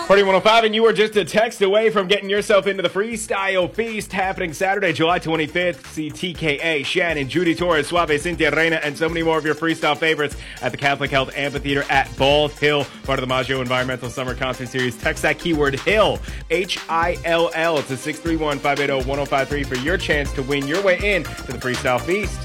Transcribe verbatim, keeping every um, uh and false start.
Party one oh five, and you are just a text away from getting yourself into the Freestyle Feast happening Saturday, July twenty-fifth. See T K A, Shannon, Judy Torres, Suave, Cynthia Reina, and so many more of your freestyle favorites at the Catholic Health Amphitheater at Bald Hill, part of the Maggio Environmental Summer Concert Series. Text that keyword HILL, H I L L, to six three one, five eight zero, one zero five three for your chance to win your way in to the Freestyle Feast.